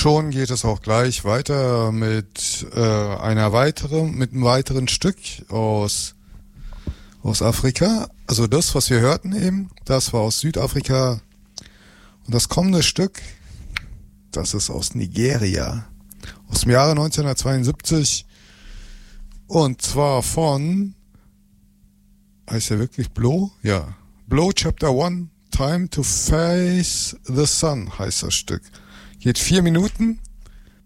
schon geht es auch gleich weiter mit mit einem weiteren Stück aus Afrika. Also das, was wir hörten eben, das war aus Südafrika. Und das kommende Stück, das ist aus Nigeria. Aus dem Jahre 1972. Und zwar von, heißt der wirklich Blow? Ja. Blow Chapter 1, Time to Face the Sun heißt das Stück. Geht 4 Minuten